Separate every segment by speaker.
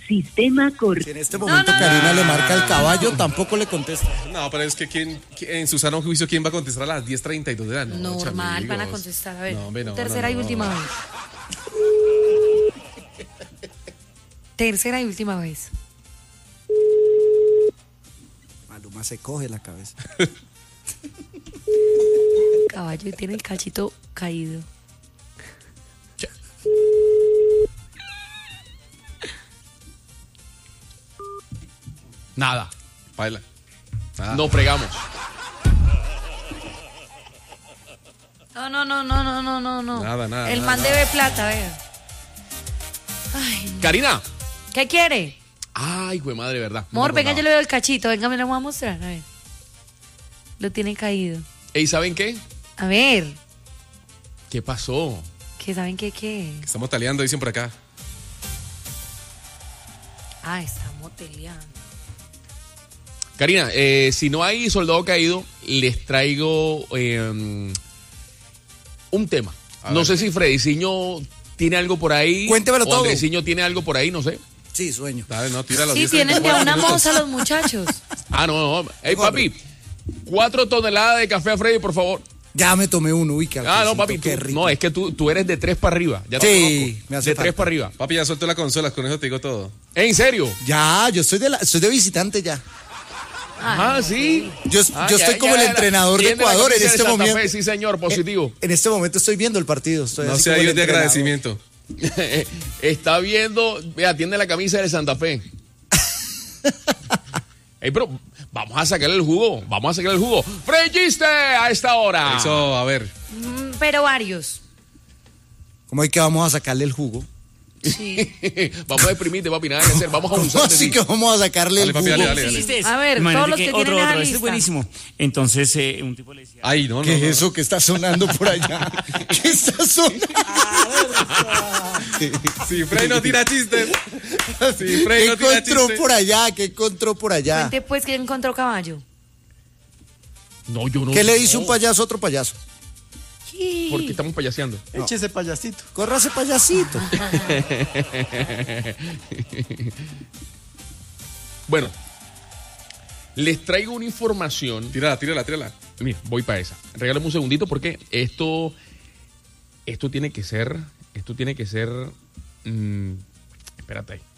Speaker 1: Sistema correcto.
Speaker 2: Si en este momento Karina le marca el caballo, tampoco le contesta.
Speaker 3: No, pero es que en su sano juicio, ¿quién va a contestar a las 10:32 de la noche?
Speaker 4: Normal,
Speaker 3: amigos?
Speaker 4: van a contestar. A ver,
Speaker 3: No, hombre, no,
Speaker 4: tercera
Speaker 3: no,
Speaker 4: y
Speaker 3: no.
Speaker 4: última vez. Tercera y última vez.
Speaker 2: Maluma se coge la cabeza.
Speaker 4: Caballo tiene el cachito caído.
Speaker 5: Nada.
Speaker 3: Baila. Nada.
Speaker 5: No fregamos.
Speaker 4: No.
Speaker 3: Nada.
Speaker 4: El man debe plata, vea. Ay, no.
Speaker 5: Karina.
Speaker 4: ¿Qué quiere?
Speaker 5: Ay, güey, madre, verdad. No
Speaker 4: Amor,
Speaker 5: me
Speaker 4: venga, yo
Speaker 5: acordaba.
Speaker 4: le doy el cachito. Venga, me lo voy a mostrar. A ver. Lo tiene caído.
Speaker 5: Ey, ¿saben qué?
Speaker 4: A ver.
Speaker 5: ¿Qué pasó?
Speaker 4: ¿Qué saben qué?
Speaker 3: Estamos taleando, dicen por acá.
Speaker 4: Ah, está moteleando.
Speaker 5: Karina, si no hay soldado caído, les traigo un tema.
Speaker 3: A
Speaker 5: No
Speaker 3: ver.
Speaker 5: sé si Frediciño tiene algo por ahí.
Speaker 2: Cuéntemelo
Speaker 5: o
Speaker 2: todo.
Speaker 5: Andresiño tiene algo por ahí, no sé.
Speaker 2: Sí, sueño.
Speaker 3: Dale, no, tira los
Speaker 4: Sí,
Speaker 3: 10,
Speaker 4: tienen ya
Speaker 3: 34
Speaker 4: una
Speaker 3: minutos.
Speaker 4: moza los muchachos.
Speaker 5: Ah, no. Ey, papi, 4 toneladas de café a Freddy, por favor.
Speaker 2: Ya me tomé uno, uy, qué
Speaker 5: Ah, no, papi,
Speaker 2: qué
Speaker 5: tú-
Speaker 2: rico.
Speaker 5: no, es que tú eres de 3 para arriba. Ya te
Speaker 2: Sí,
Speaker 5: conozco.
Speaker 2: me hace
Speaker 5: De 3
Speaker 2: falta.
Speaker 5: para arriba.
Speaker 3: Papi, ya suelto la consola, con eso te digo todo.
Speaker 5: ¿En serio?
Speaker 2: Ya, yo estoy de visitante ya.
Speaker 5: Ah, sí.
Speaker 2: Yo estoy como el entrenador de
Speaker 5: Tiene la
Speaker 2: Ecuador en
Speaker 5: camisa de
Speaker 2: este
Speaker 5: Santa
Speaker 2: momento.
Speaker 5: Fe, sí, señor, positivo.
Speaker 2: En este momento estoy viendo el partido. Estoy
Speaker 3: No
Speaker 2: así
Speaker 3: sea
Speaker 2: como el
Speaker 3: Dios de
Speaker 2: entrenador.
Speaker 3: agradecimiento.
Speaker 5: Está viendo, vea, tiene la camisa de Santa Fe. Ey, pero vamos a sacarle el jugo. Freddy Giste a esta hora.
Speaker 3: Eso, a ver.
Speaker 4: Pero varios.
Speaker 2: ¿Cómo es que vamos a sacarle el jugo?
Speaker 4: Sí.
Speaker 5: Vamos a exprimirte, papi, nada que hacer. Vamos a
Speaker 2: ¿Cómo
Speaker 5: abusar de
Speaker 2: así
Speaker 5: ti.
Speaker 2: que vamos a sacarle
Speaker 3: Dale,
Speaker 2: el
Speaker 3: papi,
Speaker 2: jugo?
Speaker 3: dale.
Speaker 4: A ver,
Speaker 6: Imagínate
Speaker 4: todos los que tienen esa
Speaker 6: este es
Speaker 4: lista.
Speaker 6: buenísimo. Entonces, un tipo le decía,
Speaker 3: Ay, no,
Speaker 2: ¿Qué es
Speaker 3: no.
Speaker 2: eso que está sonando por allá? ¿Qué está sonando?
Speaker 3: Si Frey no tira chistes. Si Frey
Speaker 2: ¿Qué
Speaker 3: no tira
Speaker 2: encontró
Speaker 3: chistes.
Speaker 2: por allá? ¿Qué encontró por allá?
Speaker 4: Cuente pues que encontró caballo.
Speaker 5: No, yo no.
Speaker 2: ¿Qué le dice un
Speaker 5: no,
Speaker 2: payaso a otro payaso?
Speaker 5: Porque estamos payaseando.
Speaker 7: Échese payasito.
Speaker 2: Córrase payasito.
Speaker 5: Bueno, les traigo una información.
Speaker 3: Tírala.
Speaker 5: Mira, voy para esa. Regálame un segundito porque esto tiene que ser, espérate ahí.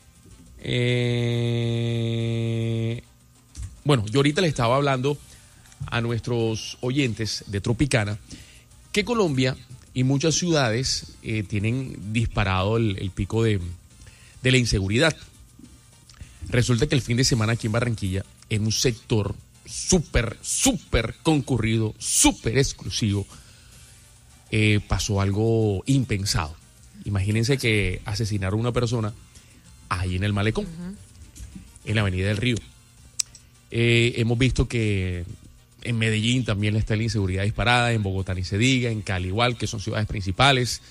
Speaker 5: Bueno, yo ahorita le estaba hablando a nuestros oyentes de Tropicana que Colombia y muchas ciudades tienen disparado el pico de la inseguridad. Resulta que el fin de semana aquí en Barranquilla, en un sector súper concurrido, súper exclusivo, pasó algo impensado. Imagínense que asesinaron a una persona ahí en el Malecón, en la Avenida del Río. Hemos visto que en Medellín también está la inseguridad disparada, en Bogotá ni se diga, en Cali igual, que son ciudades principales.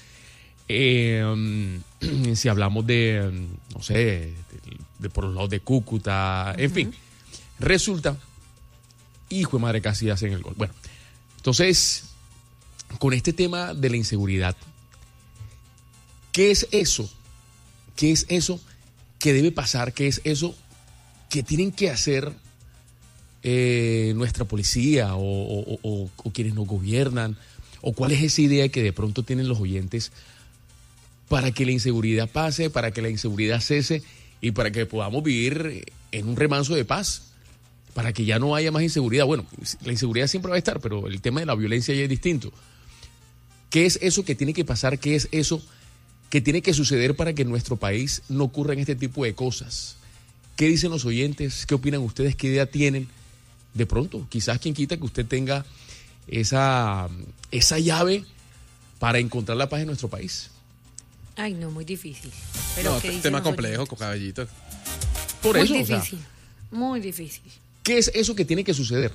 Speaker 5: Si hablamos de, no sé, de por los lados de Cúcuta, en fin. Resulta, hijo de madre, casi hacen el gol. Bueno, entonces, con este tema de la inseguridad, ¿qué es eso? ¿Qué es eso que debe pasar? ¿Qué es eso que tienen que hacer nuestra policía o quienes nos gobiernan? ¿O cuál es esa idea que de pronto tienen los oyentes para que la inseguridad pase, para que la inseguridad cese y para que podamos vivir en un remanso de paz? Para que ya no haya más inseguridad. Bueno, la inseguridad siempre va a estar, pero el tema de la violencia ya es distinto. ¿Qué es eso que tiene que pasar? ¿Qué es eso que tiene que suceder para que en nuestro país no ocurran este tipo de cosas? ¿Qué dicen los oyentes? ¿Qué opinan ustedes? ¿Qué idea tienen? De pronto, quizás quien quita que usted tenga esa llave para encontrar la paz en nuestro país.
Speaker 4: Ay, no, muy difícil. Pero
Speaker 3: No,
Speaker 4: ¿qué dicen
Speaker 3: tema
Speaker 4: los
Speaker 3: complejo,
Speaker 4: oyentes?
Speaker 3: caballito.
Speaker 5: Por
Speaker 4: Muy
Speaker 5: eso, o sea,
Speaker 4: difícil, muy difícil.
Speaker 5: ¿qué es eso que tiene que suceder?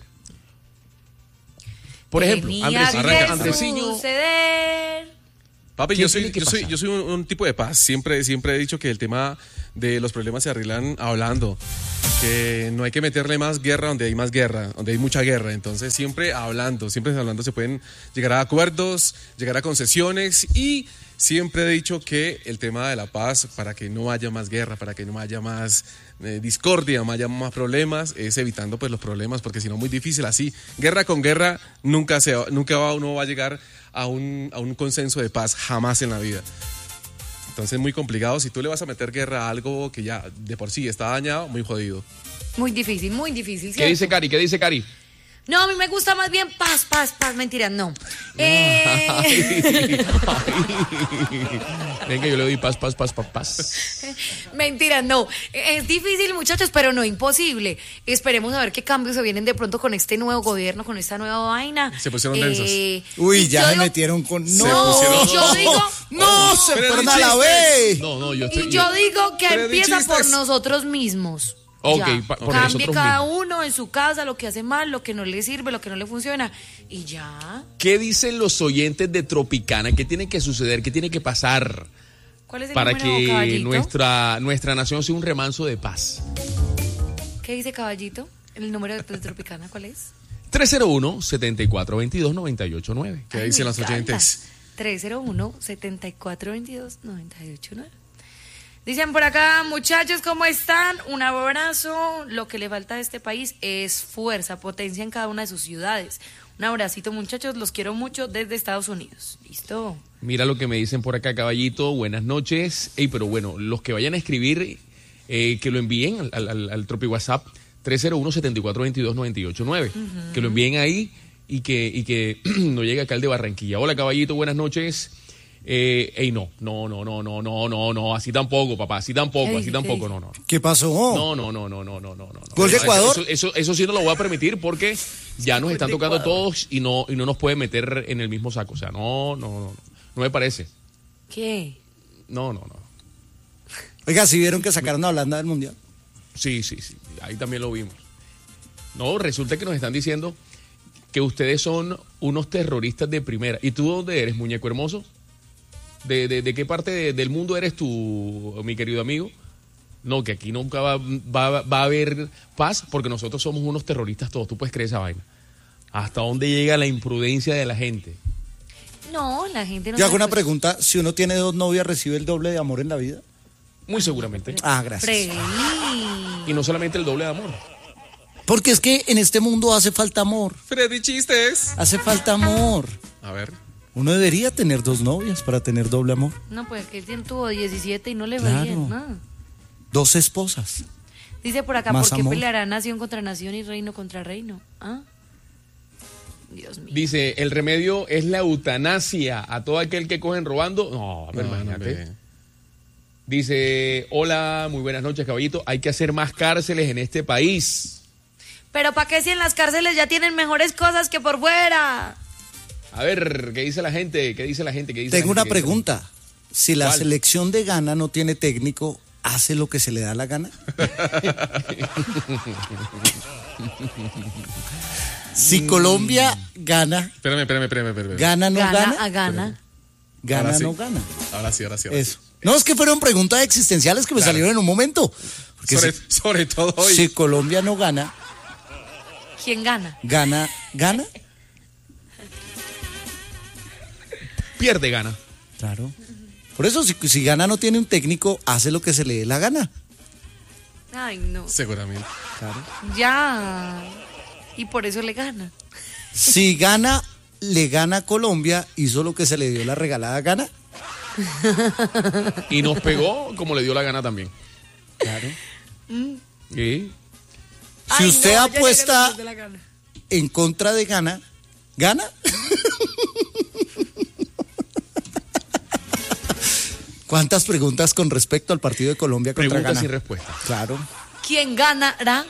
Speaker 5: Por ejemplo,
Speaker 4: Tenía que
Speaker 5: Andresiño.
Speaker 4: suceder.
Speaker 3: Papi,
Speaker 5: ¿Qué
Speaker 3: yo
Speaker 5: tiene
Speaker 3: soy,
Speaker 5: que
Speaker 3: yo soy,
Speaker 5: pasar?
Speaker 3: yo soy un tipo de paz. Siempre he dicho que el tema de los problemas se arreglan hablando. Que no hay que meterle más guerra donde hay más guerra, donde hay mucha guerra. Entonces, siempre hablando se pueden llegar a acuerdos, llegar a concesiones y Siempre he dicho que el tema de la paz, para que no haya más guerra, para que no haya más discordia, no haya más problemas, es evitando pues los problemas, porque si no muy difícil así. Guerra con guerra nunca uno va a llegar a un consenso de paz, jamás en la vida. Entonces muy complicado. Si tú le vas a meter guerra a algo que ya de por sí está dañado, muy jodido.
Speaker 4: Muy difícil, ¿cierto?
Speaker 5: ¿Qué dice Cari? ¿Qué dice Cari?
Speaker 4: No, a mí me gusta más bien paz. Mentira, no.
Speaker 5: Venga, yo le doy paz.
Speaker 4: Mentira, no. Es difícil, muchachos, pero no imposible. Esperemos a ver qué cambios se vienen de pronto con este nuevo gobierno, con esta nueva vaina.
Speaker 3: Se pusieron densos.
Speaker 2: Uy, ya se metieron con...
Speaker 4: No, yo digo...
Speaker 2: ¡No! ¡Se fueron a la vez!
Speaker 5: No,
Speaker 4: Yo digo que empieza por nosotros mismos.
Speaker 5: Ok,
Speaker 4: Cambie
Speaker 5: por nosotros
Speaker 4: cada
Speaker 5: mismos.
Speaker 4: uno en su casa lo que hace mal, lo que no le sirve, lo que no le funciona. Y ya.
Speaker 5: ¿Qué dicen los oyentes de Tropicana? ¿Qué tiene que suceder? ¿Qué tiene que pasar
Speaker 4: ¿Cuál es el
Speaker 5: para
Speaker 4: número,
Speaker 5: que
Speaker 4: caballito?
Speaker 5: nuestra nación sea un remanso de paz?
Speaker 4: ¿Qué dice caballito? ¿El número de Tropicana cuál es?
Speaker 5: 301-7422-989.
Speaker 3: ¿Qué
Speaker 4: Ay,
Speaker 3: dicen
Speaker 4: me
Speaker 3: los
Speaker 4: encanta.
Speaker 3: oyentes?
Speaker 4: 301-7422-989. Dicen por acá, muchachos, ¿cómo están? Un abrazo. Lo que le falta a este país es fuerza, potencia en cada una de sus ciudades. Un abracito, muchachos, los quiero mucho desde Estados Unidos. ¿Listo?
Speaker 5: Mira lo que me dicen por acá, caballito. Buenas noches. Ey, pero bueno, los que vayan a escribir, que lo envíen al Tropi WhatsApp 301-7422-989. Que lo envíen ahí y que no llegue acá el de Barranquilla. Hola, caballito, buenas noches. No, así tampoco, papá, así tampoco, no.
Speaker 2: ¿Qué pasó?
Speaker 5: No.
Speaker 2: ¿Gol de Ecuador?
Speaker 5: Eso sí no lo voy a permitir porque ya nos están tocando todos y no nos pueden meter en el mismo saco. O sea, no me parece.
Speaker 4: ¿Qué?
Speaker 5: No.
Speaker 2: Oiga, ¿sí vieron que sacaron a Holanda del Mundial?
Speaker 5: Sí, ahí también lo vimos. No, resulta que nos están diciendo que ustedes son unos terroristas de primera. ¿Y tú dónde eres, muñeco hermoso? ¿De qué parte del mundo eres tú, mi querido amigo? No, que aquí nunca va a haber paz porque nosotros somos unos terroristas todos. Tú puedes creer esa vaina. ¿Hasta dónde llega la imprudencia de la gente?
Speaker 4: No, la gente no...
Speaker 2: Yo hago
Speaker 4: sabe,
Speaker 2: una
Speaker 4: pues.
Speaker 2: pregunta. Si uno tiene 2 novias, ¿recibe el doble de amor en la vida?
Speaker 5: Muy seguramente.
Speaker 2: Ah, gracias.
Speaker 4: Freddy.
Speaker 5: Y no solamente el doble de amor.
Speaker 2: Porque es que en este mundo hace falta amor.
Speaker 3: Freddy, chistes.
Speaker 2: Hace falta amor.
Speaker 3: A ver.
Speaker 2: Uno debería tener 2 novias para tener doble amor.
Speaker 4: No, pues que él tuvo 17 y no le
Speaker 2: Claro.
Speaker 4: va bien, nada.
Speaker 2: 2 esposas.
Speaker 4: Dice por acá,
Speaker 2: Más
Speaker 4: ¿por qué
Speaker 2: amor.
Speaker 4: peleará nación contra nación y reino contra reino? ¿Ah? Dios mío.
Speaker 5: Dice, el remedio es la eutanasia a todo aquel que cogen robando. No, a ver, imagínate.
Speaker 3: hombre.
Speaker 5: Dice, hola, muy buenas noches, caballito. Hay que hacer más cárceles en este país.
Speaker 4: Pero ¿para qué si en las cárceles ya tienen mejores cosas que por fuera?
Speaker 5: A ver, ¿qué dice la gente?
Speaker 2: Tengo una pregunta. Si la
Speaker 5: ¿Cuál?
Speaker 2: selección de Ghana no tiene técnico, ¿hace lo que se le da la gana? Si Colombia gana,
Speaker 3: Espérame.
Speaker 2: ¿gana no gana?
Speaker 4: A gana.
Speaker 2: ¿Gana
Speaker 3: Ahora sí.
Speaker 2: no gana?
Speaker 3: Ahora sí.
Speaker 2: Eso. No, es que fueron preguntas existenciales que me salieron en un momento. Porque
Speaker 3: Sobre todo hoy.
Speaker 2: si Colombia no gana,
Speaker 4: ¿Quién gana?
Speaker 2: ¿gana?
Speaker 5: Pierde, gana.
Speaker 2: Claro. Por eso, si Ghana no tiene un técnico, hace lo que se le dé la gana.
Speaker 4: Ay, no.
Speaker 3: Seguramente.
Speaker 2: Claro.
Speaker 4: Ya. Y por eso le gana.
Speaker 2: Si Ghana le gana a Colombia, hizo lo que se le dio la regalada gana.
Speaker 5: Y nos pegó como le dio la gana también.
Speaker 2: Claro.
Speaker 5: ¿Sí?
Speaker 2: Si
Speaker 4: Ay,
Speaker 2: usted
Speaker 4: no, ya
Speaker 2: apuesta
Speaker 4: llegué a la gana.
Speaker 2: en contra de Ghana, ¿gana? ¿Cuántas preguntas con respecto al partido de Colombia contra
Speaker 5: Preguntas
Speaker 2: Ghana?
Speaker 5: sin respuesta.
Speaker 2: Claro.
Speaker 4: ¿Quién ganará?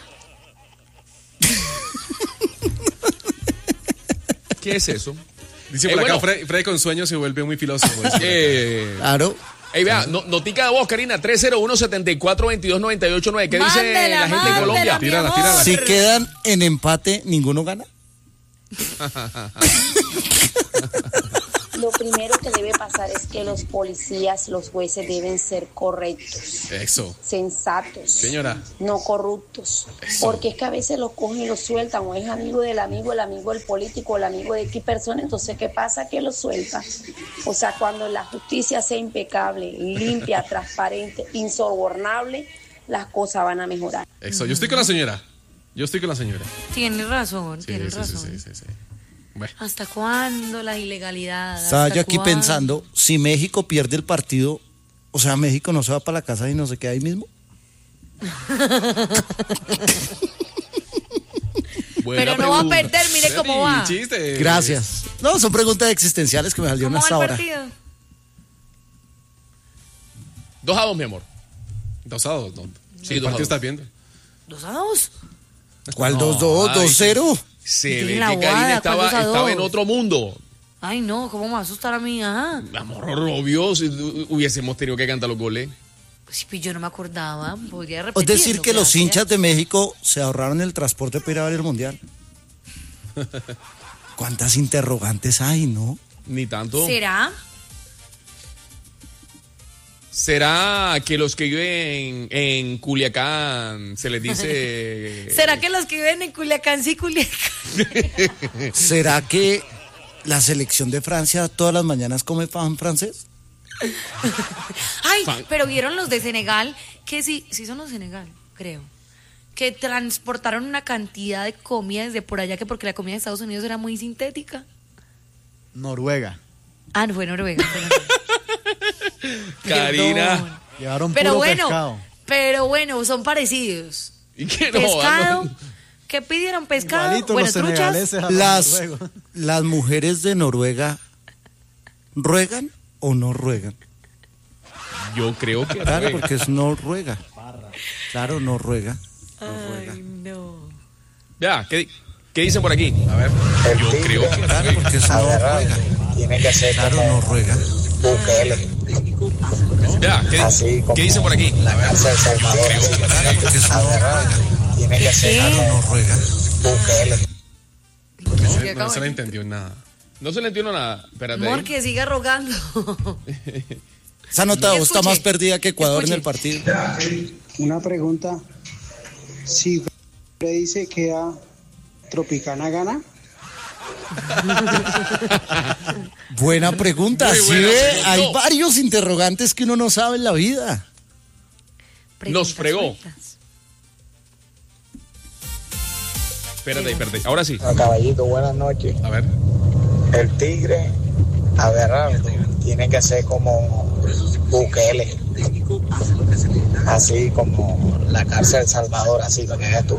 Speaker 5: ¿Qué es eso?
Speaker 3: Dice por acá,
Speaker 5: bueno.
Speaker 3: Freddy con sueño se vuelve muy filósofo.
Speaker 2: Claro.
Speaker 5: Ey, vea, notica de voz, Karina, 301-7422-989. ¿Qué dice la gente de Colombia?
Speaker 4: mi
Speaker 3: Tírala.
Speaker 4: amor.
Speaker 2: Si quedan en empate, ¿ninguno gana?
Speaker 1: Lo primero que debe pasar es que los policías, los jueces deben ser correctos.
Speaker 3: Eso.
Speaker 1: Sensatos.
Speaker 3: Señora.
Speaker 1: No corruptos.
Speaker 3: Eso.
Speaker 1: Porque es que a veces los cogen y los sueltan, o es amigo del amigo, el amigo del político, el amigo de X persona, entonces ¿qué pasa? Que los sueltan. O sea, cuando la justicia sea impecable, limpia, transparente, insobornable, las cosas van a mejorar.
Speaker 3: Eso. Yo estoy con la señora.
Speaker 4: Tienes razón,
Speaker 3: Sí,
Speaker 4: tienes
Speaker 3: sí,
Speaker 4: razón.
Speaker 3: sí. Bueno.
Speaker 4: ¿Hasta cuándo la ilegalidad?
Speaker 2: Estaba
Speaker 4: ¿Hasta
Speaker 2: yo aquí
Speaker 4: cuándo?
Speaker 2: pensando, si México pierde el partido, o sea, México no se va para la casa y no se queda ahí mismo.
Speaker 4: Pero no va a perder, mire cómo va.
Speaker 3: Chiste.
Speaker 2: Gracias. No, son preguntas existenciales que me salieron
Speaker 4: ¿Cómo va
Speaker 2: hasta
Speaker 4: el
Speaker 2: ahora.
Speaker 4: partido?
Speaker 5: 2-2, mi amor.
Speaker 3: 2-2, ¿no?
Speaker 5: Sí,
Speaker 3: ¿Qué
Speaker 5: 2-2.
Speaker 3: partido estás viendo?
Speaker 4: 2-2.
Speaker 2: ¿Cuál
Speaker 5: No,
Speaker 2: 2-2?
Speaker 5: ay,
Speaker 2: 2-0.
Speaker 5: Se
Speaker 4: Tiene
Speaker 5: ve
Speaker 4: la
Speaker 5: que Karina
Speaker 4: guada, ¿cuál
Speaker 5: estaba
Speaker 4: 2-2?
Speaker 5: en otro mundo.
Speaker 4: Ay, no, ¿cómo me va a asustar a mí? Ajá.
Speaker 5: Amor, obvio, si hubiésemos tenido que cantar los goles.
Speaker 4: Pues yo no me acordaba. Podría
Speaker 2: Es
Speaker 4: repetirlo.
Speaker 2: decir, que los
Speaker 4: gracias.
Speaker 2: hinchas de México se ahorraron el transporte para ir a ver el Mundial. ¿Cuántas interrogantes hay, no?
Speaker 5: Ni tanto.
Speaker 4: ¿Será?
Speaker 5: Que los que viven en Culiacán se les dice...
Speaker 4: ¿Será que los que viven en Culiacán sí Culiacán?
Speaker 2: ¿Será que la selección de Francia todas las mañanas come pan francés?
Speaker 4: Ay,
Speaker 5: Fan.
Speaker 4: pero vieron los de Senegal, que sí son los de Senegal, creo. Que transportaron una cantidad de comida desde por allá, que porque la comida de Estados Unidos era muy sintética.
Speaker 7: Noruega.
Speaker 4: Ah, no fue Noruega.
Speaker 5: Karina.
Speaker 4: Perdón.
Speaker 7: Llevaron
Speaker 4: Pero
Speaker 7: puro
Speaker 4: bueno,
Speaker 7: pescado.
Speaker 4: pero bueno, son parecidos.
Speaker 5: ¿Y qué no?
Speaker 4: Pescado. ¿Qué pidieron? Pescado.
Speaker 7: Igualito
Speaker 4: Bueno,
Speaker 7: los
Speaker 4: truchas.
Speaker 7: senegaleses a los
Speaker 2: Las,
Speaker 7: noruegos.
Speaker 2: las mujeres de Noruega, ¿ruegan o no ruegan?
Speaker 5: Yo creo que...
Speaker 2: Claro, porque es Noruega. Claro, Noruega.
Speaker 4: Ay, no.
Speaker 5: Ya, ¿qué dicen por aquí?
Speaker 3: A ver.
Speaker 5: Yo creo que...
Speaker 2: Claro, porque es Noruega.
Speaker 8: Tiene que ser
Speaker 2: Claro,
Speaker 8: como
Speaker 2: Noruega.
Speaker 8: Bukele,
Speaker 5: Ya,
Speaker 8: así como
Speaker 5: ¿qué dicen por aquí?
Speaker 8: la cárcel de Salvador,
Speaker 2: Claro, porque es Noruega.
Speaker 8: tiene que ser
Speaker 2: Claro, Noruega.
Speaker 8: Bukele.
Speaker 3: No se le entendió nada.
Speaker 5: No se le entiende nada. Espérate.
Speaker 4: Amor, que siga rogando.
Speaker 2: Esa nota de voz está
Speaker 4: Escuche,
Speaker 2: más perdida que Ecuador en
Speaker 4: escuche.
Speaker 2: el partido.
Speaker 9: Una pregunta, si le dice que a Tropicana gana,
Speaker 2: Buena pregunta.
Speaker 5: Muy
Speaker 2: Sí,
Speaker 5: buena
Speaker 2: ve,
Speaker 5: pregunta.
Speaker 2: hay varios interrogantes que uno no sabe en la vida.
Speaker 5: Nos fregó.
Speaker 4: Sueltas.
Speaker 5: Espérate. Ahora sí.
Speaker 8: Caballito, buenas noches.
Speaker 3: A ver.
Speaker 8: El Tigre, Abelardo, tiene que ser como Bukele, así como la cárcel de Salvador, así para que veas tú.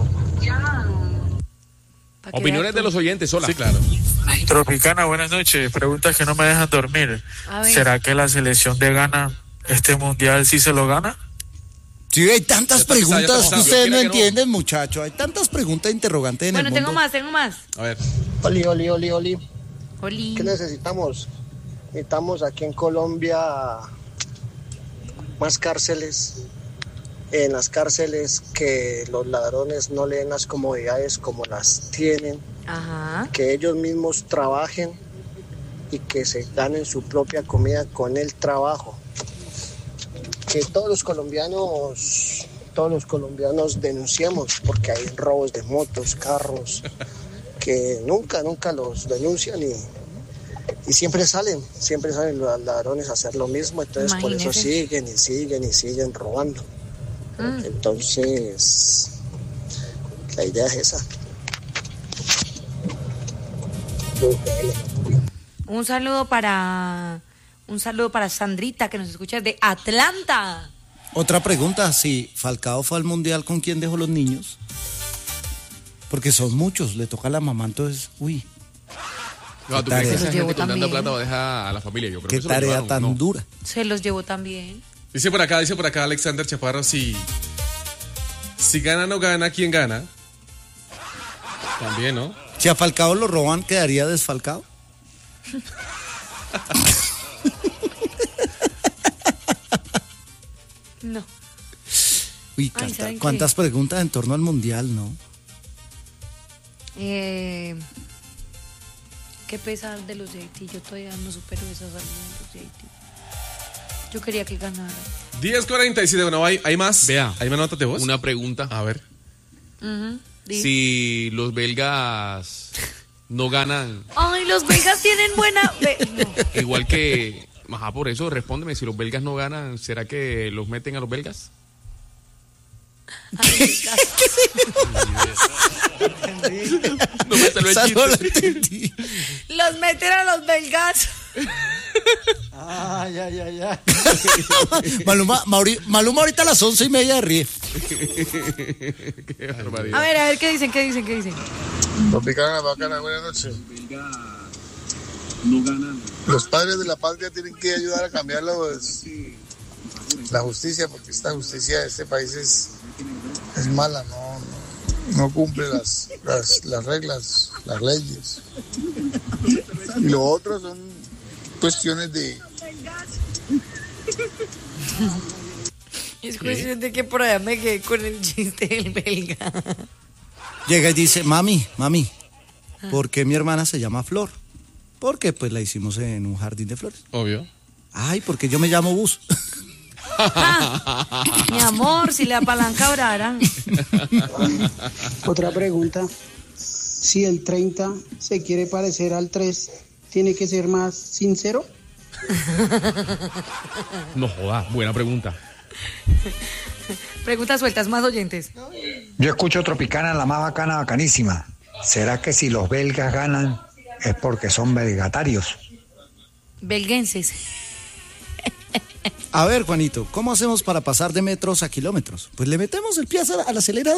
Speaker 4: Pa' que
Speaker 5: Opiniones
Speaker 4: veas
Speaker 5: de
Speaker 4: tú.
Speaker 5: los oyentes, sola.
Speaker 3: Sí, claro.
Speaker 10: Tropicana, buenas noches. Preguntas que no me dejan dormir.
Speaker 4: A ver.
Speaker 10: ¿Será que la selección de Ghana este mundial sí se lo gana?
Speaker 2: Sí, hay tantas
Speaker 3: Ya está pisado, ya
Speaker 2: preguntas
Speaker 3: está
Speaker 2: que
Speaker 3: pisado.
Speaker 2: ustedes no
Speaker 5: Quiera que no.
Speaker 2: entienden, muchacho. Hay tantas preguntas interrogantes en
Speaker 4: Bueno,
Speaker 2: el
Speaker 4: tengo
Speaker 2: mundo.
Speaker 4: más.
Speaker 3: A ver.
Speaker 9: Oli.
Speaker 4: Oli.
Speaker 9: ¿Qué necesitamos? Necesitamos aquí en Colombia más cárceles. En las cárceles que los ladrones no le den las comodidades como las tienen,
Speaker 4: Ajá.
Speaker 9: que ellos mismos trabajen y que se ganen su propia comida con el trabajo. Que todos los colombianos denunciemos, porque hay robos de motos, carros, que nunca los denuncian y siempre salen los ladrones a hacer lo mismo, entonces por eso
Speaker 4: Imagínese.
Speaker 9: siguen robando. Entonces, la idea es esa.
Speaker 4: Un saludo para Sandrita, que nos escucha desde Atlanta.
Speaker 2: Otra pregunta, si Falcao fue al Mundial, ¿con quién dejó los niños? Porque son muchos, le toca a la mamá, entonces, uy,
Speaker 5: No, ¿tú
Speaker 2: Qué
Speaker 5: crees que
Speaker 2: tarea.
Speaker 5: esa
Speaker 4: Los llevo
Speaker 5: gente con tanta
Speaker 4: también.
Speaker 5: plata va a dejar a la familia? Yo creo
Speaker 2: qué
Speaker 5: que se lo
Speaker 2: tarea
Speaker 5: llevaron,
Speaker 2: tan
Speaker 5: ¿no?
Speaker 2: dura.
Speaker 4: Se los llevó también.
Speaker 3: Dice por acá Alexander Chaparro, si gana no gana, ¿quién gana? También, ¿no?
Speaker 2: Si a Falcao lo roban, ¿quedaría desfalcado?
Speaker 4: No.
Speaker 2: Uy,
Speaker 4: Ay, ¿saben qué?
Speaker 2: cuántas preguntas en torno al Mundial, ¿no?
Speaker 4: Qué pesar de los JT. Yo todavía no supero esa salida de los JT. Yo quería que ganara.
Speaker 3: 10:47. Bueno, ¿hay más?
Speaker 5: Vea.
Speaker 3: ¿Hay más notas de voz?
Speaker 5: Una pregunta.
Speaker 3: A ver.
Speaker 5: Si los belgas no ganan.
Speaker 4: Ay, los belgas tienen buena. No.
Speaker 5: Igual que. Ajá, por eso respóndeme. Si los belgas no ganan, ¿será que los meten a los belgas? No me salió el chiste.
Speaker 4: Los meten a los belgas.
Speaker 2: Ya. Maluma ahorita a las 11:30 ríe.
Speaker 5: Qué barbaridad.
Speaker 4: A ver, ¿qué dicen?
Speaker 11: Tropicana, bacana, buenas noches. Los padres de la patria tienen que ayudar a cambiar la justicia, porque esta justicia de este país es mala, no cumple las reglas, las leyes. Y lo otro son cuestiones de...
Speaker 4: Es cuestión de que por allá me quedé con el chiste del belga.
Speaker 2: Llega y dice, mami, ¿por qué mi hermana se llama Flor? Porque pues la hicimos en un jardín de flores.
Speaker 3: Obvio.
Speaker 2: Ay, porque yo me llamo Bus.
Speaker 4: Mi amor, si le apalanca orarán.
Speaker 12: Otra pregunta. Si el 30 se quiere parecer al 3, ¿tiene que ser más sincero?
Speaker 5: No joda, buena pregunta.
Speaker 4: Preguntas sueltas, más oyentes.
Speaker 13: Yo escucho Tropicana, la más bacana, bacanísima. ¿Será que si los belgas ganan es porque son belgatarios?
Speaker 4: Belguenses.
Speaker 2: A ver, Juanito, ¿cómo hacemos para pasar de metros a kilómetros? Pues le metemos el pie al acelerador.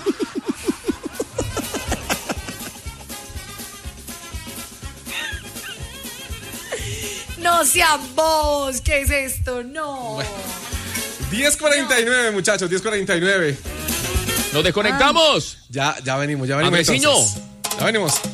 Speaker 4: No sean vos, ¿qué es esto? No.
Speaker 3: Bueno. 10:49, muchachos, 10:49.
Speaker 5: ¡Nos desconectamos!
Speaker 3: Ya venimos.
Speaker 5: Andresiño.
Speaker 3: Ya venimos.